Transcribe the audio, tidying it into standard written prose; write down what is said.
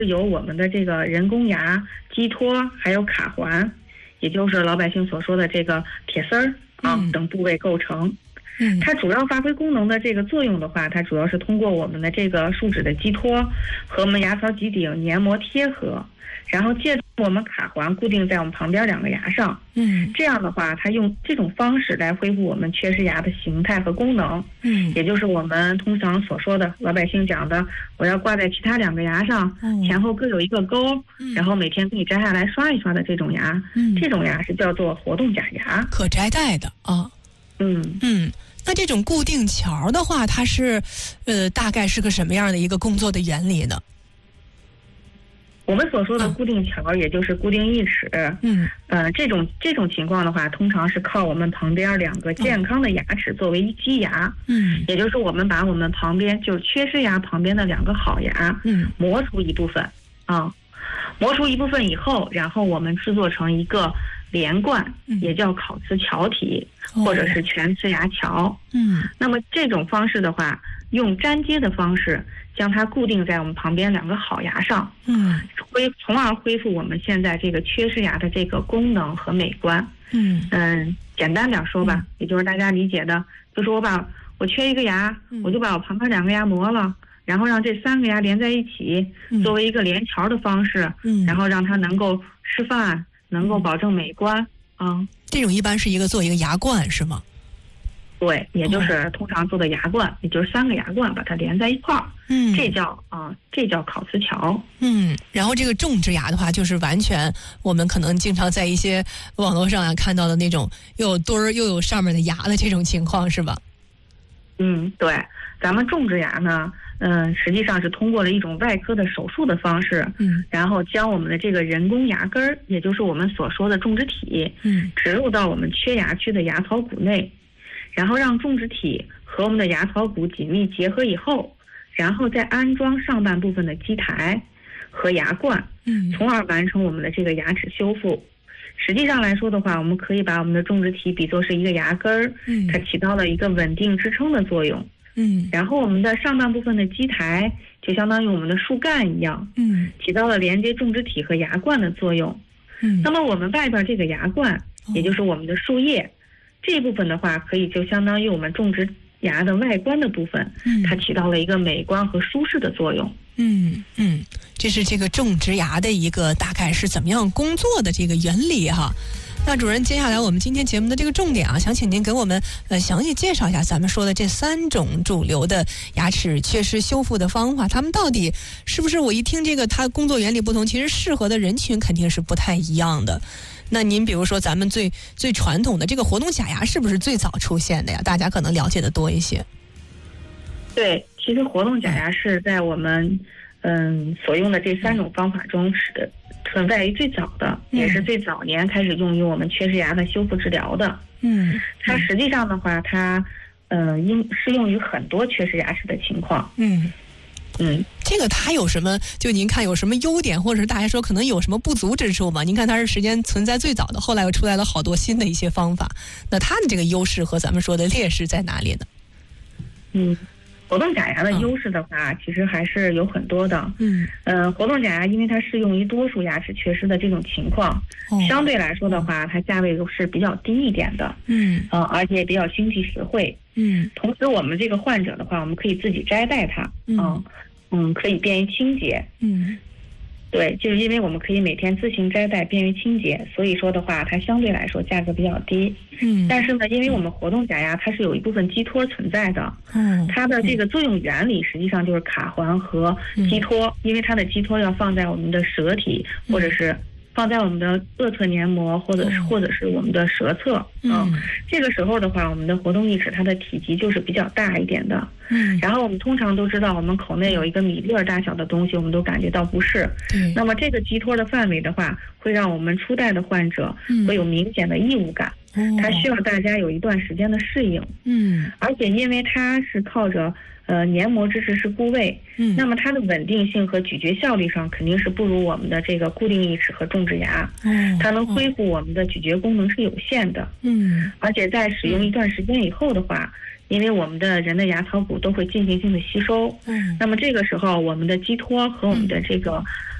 是由我们的这个人工牙、基托还有卡环，也就是老百姓所说的这个铁丝儿等部位构成。它主要发挥功能的这个作用的话，它主要是通过我们的这个树脂的基托和我们牙槽基顶黏膜贴合，然后借助我们卡环固定在我们旁边2个牙上。这样的话，它用这种方式来恢复我们缺失牙的形态和功能。也就是我们通常所说的老百姓讲的，我要挂在其他2个牙上，前后各有一个钩，然后每天可以摘下来刷一刷的这种牙。这种牙是叫做活动假牙， 可摘戴的啊。那这种固定桥的话，它是大概是个什么样的一个工作的原理呢？ 我们所说的固定桥，也就是固定义齿。这种情况的话，通常是靠我们旁边2个健康的牙齿作为基牙。也就是我们把我们旁边就是缺失牙旁边的2个好牙，磨除一部分磨除一部分以后，然后我们制作成一个连贯，也叫烤瓷桥体，或者是全瓷牙桥。那么这种方式的话，用粘接的方式将它固定在我们旁边2个好牙上，从而恢复我们现在这个缺失牙的这个功能和美观。简单点说吧，也就是大家理解的，就是我缺一个牙，我就把我旁边2个牙磨了，然后让这3个牙连在一起，作为一个连桥的方式，然后让它能够吃饭，能够保证美观。 这种一般是做一个牙冠是吗？ 对，也就是通常做的牙冠，也就是3个牙冠把它连在一块儿。这叫烤瓷桥。 然后这个种植牙的话，就是完全我们可能经常在一些网络上看到的那种又有墩儿又有上面的牙的这种情况是吧？ 对，咱们种植牙呢，实际上是通过了一种外科的手术的方式，然后将我们的这个人工牙根儿，也就是我们所说的种植体，植入到我们缺牙区的牙槽骨内，然后让种植体和我们的牙槽骨紧密结合以后，然后再安装上半部分的基台和牙冠，从而完成我们的这个牙齿修复。实际上来说的话，我们可以把我们的种植体比作是一个牙根儿，它起到了一个稳定支撑的作用。然后我们的上半部分的基台就相当于我们的树干一样，起到了连接种植体和牙冠的作用。那么我们外边这个牙冠，也就是我们的树叶，这部分的话，可以就相当于我们种植牙的外观的部分，它起到了一个美观和舒适的作用。 这是这个种植牙的一个大概是怎么样工作的这个原理哈。那主任，接下来我们今天节目的这个重点想请您给我们详细介绍一下咱们说的这3种主流的牙齿缺失修复的方法，它们到底是不是我一听这个它工作原理不同，其实适合的人群肯定是不太一样的。那您比如说咱们最传统的这个活动假牙是不是最早出现的呀？大家可能了解的多一些。 对，其实活动假牙是在我们所用的这3种方法中存在于最早的，也是最早年开始用于我们缺失牙的修复治疗的。它实际上的话，它适用于很多缺失牙齿的情况。 这个它有什么？就您看有什么优点，或者是大家说可能有什么不足之处吗？您看它是时间存在最早的，后来又出来了好多新的一些方法，那它的这个优势和咱们说的劣势在哪里呢？ 活动假牙的优势的话，其实还是有很多的。活动假牙因为它适用于多数牙齿缺失的这种情况，相对来说的话，它价位是比较低一点的。而且也比较经济实惠。同时我们这个患者的话，我们可以自己摘戴它，可以便于清洁。对，就是因为我们可以每天自行摘戴，便于清洁，所以说的话，它相对来说价格比较低。但是呢，因为我们活动假牙它是有一部分基托存在的，它的这个作用原理实际上就是卡环和基托，因为它的基托要放在我们的舌体，或者是放在我们的颚侧黏膜，或者是我们的舌侧。这个时候的话，我们的活动义齿它的体积就是比较大一点的。然后我们通常都知道，我们口内有一个米粒儿大小的东西，我们都感觉到不适。那么这个基托的范围的话，会让我们初代的患者会有明显的异物感。 它需要大家有一段时间的适应。而且因为它是靠着黏膜支持式固位，那么它的稳定性和咀嚼效率上肯定是不如我们的这个固定义齿和种植牙。它能恢复我们的咀嚼功能是有限的。而且在使用一段时间以后的话，因为我们的人的牙槽骨都会进行性的吸收，那么这个时候我们的基托和我们的这个